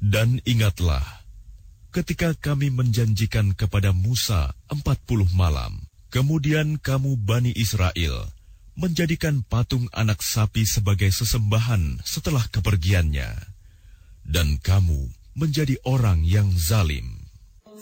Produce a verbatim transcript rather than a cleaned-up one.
Dan ingatlah, ketika kami menjanjikan kepada Musa empat puluh malam, kemudian kamu Bani Israel menjadikan patung anak sapi sebagai sesembahan setelah kepergiannya, dan kamu menjadi orang yang zalim.